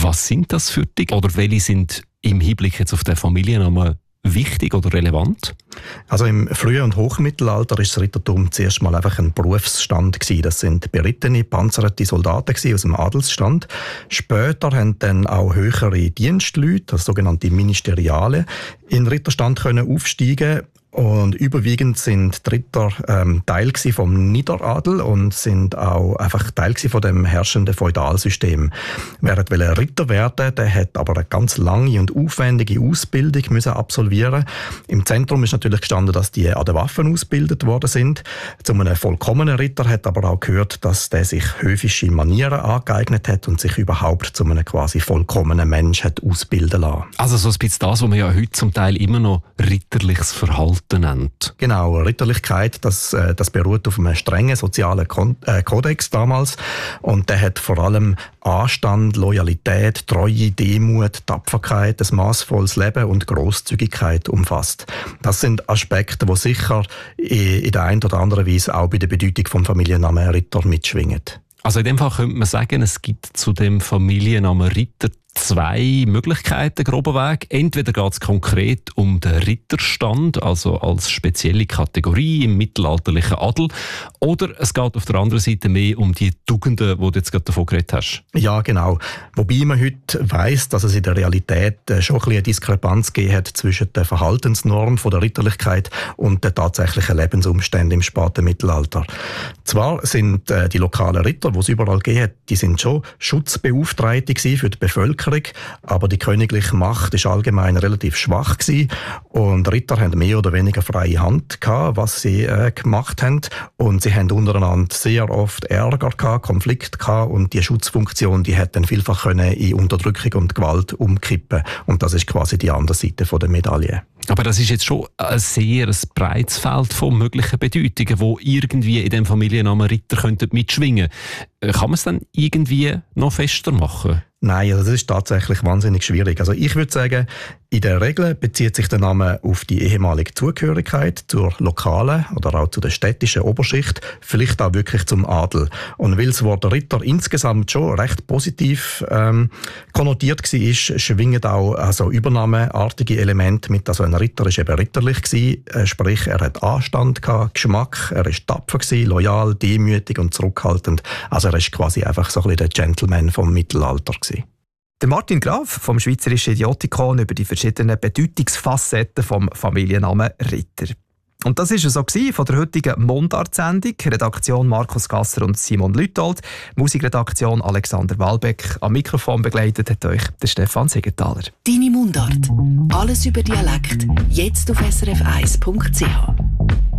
Was sind das für Dinge? Oder welche sind im Hinblick jetzt auf den Familiennamen wichtig oder relevant? Also im Früh- und Hochmittelalter war das Rittertum zuerst mal einfach ein Berufsstand gewesen. Das sind berittene, panzerte Soldaten gewesen aus dem Adelsstand. Später haben dann auch höhere Dienstleute, also sogenannte Ministeriale, in den Ritterstand können aufsteigen. Und überwiegend sind die Ritter Teil vom Niederadel und sind auch einfach Teil von dem herrschenden Feudalsystem. Wer wollte Ritter werden, der hat aber eine ganz lange und aufwendige Ausbildung müssen absolvieren. Im Zentrum ist natürlich gestanden, dass die an den Waffen ausgebildet worden sind. Zu einem vollkommenen Ritter hat aber auch gehört, dass der sich höfische Manieren angeeignet hat und sich überhaupt zu einem quasi vollkommenen Mensch hat ausbilden lassen. Also so ein bisschen das, was man ja heute zum Teil immer noch ritterliches Verhalten nennt. Genau, Ritterlichkeit, das beruht auf einem strengen sozialen Kodex damals und der hat vor allem Anstand, Loyalität, Treue, Demut, Tapferkeit, ein maßvolles Leben und Grosszügigkeit umfasst. Das sind Aspekte, die sicher in der einen oder anderen Weise auch bei der Bedeutung vom Familiennamen Ritter mitschwingen. Also in dem Fall könnte man sagen, es gibt zu dem Familiennamen Ritter zwei Möglichkeiten, groben Weg. Entweder geht es konkret um den Ritterstand, also als spezielle Kategorie im mittelalterlichen Adel, oder es geht auf der anderen Seite mehr um die Tugenden, die du jetzt gerade davon geredet hast. Ja, genau. Wobei man heute weiss, dass es in der Realität schon ein bisschen eine Diskrepanz gegeben hat zwischen der Verhaltensnorm von der Ritterlichkeit und den tatsächlichen Lebensumständen im späten Mittelalter. Zwar sind die lokalen Ritter, die es überall gegeben hat, die sind schon Schutzbeauftragte für die Bevölkerung, aber die königliche Macht war allgemein relativ schwach gewesen und Ritter hatten mehr oder weniger freie Hand gehabt, was sie gemacht haben, und sie haben untereinander sehr oft Ärger gehabt, Konflikte gehabt, und die Schutzfunktion, die hat dann vielfach können in Unterdrückung und Gewalt umkippen, und das ist quasi die andere Seite der Medaille. Aber das ist jetzt schon ein sehr breites Feld von möglichen Bedeutungen, die irgendwie in dem Familiennamen Ritter mitschwingen könnten. Kann man es dann irgendwie noch fester machen? Nein, also das ist tatsächlich wahnsinnig schwierig. Also ich würde sagen, in der Regel bezieht sich der Name auf die ehemalige Zugehörigkeit zur lokalen oder auch zu der städtischen Oberschicht, vielleicht auch wirklich zum Adel. Und weil das Wort Ritter insgesamt schon recht positiv konnotiert war, schwingen auch also übernahmeartige Elemente mit. Also ein Ritter war eben ritterlich gewesen, sprich er hat Anstand gehabt, Geschmack, er war tapfer gewesen, loyal, demütig und zurückhaltend. Also er ist quasi einfach so ein bisschen der Gentleman vom Mittelalter gewesen. Der Martin Graf vom Schweizerischen Idiotikon über die verschiedenen Bedeutungsfacetten vom Familiennamen Ritter. Und das war es so von der heutigen Mundart-Sendung. Redaktion Markus Gasser und Simon Lütold. Musikredaktion Alexander Walbeck. Am Mikrofon begleitet hat euch der Stefan Siegenthaler. Deine Mundart. Alles über Dialekt. Jetzt auf srf1.ch.